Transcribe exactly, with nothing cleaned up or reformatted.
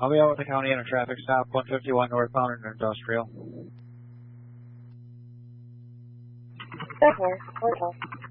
I'll be out with the county in a traffic stop, one fifty-one northbound and industrial. Okay, okay.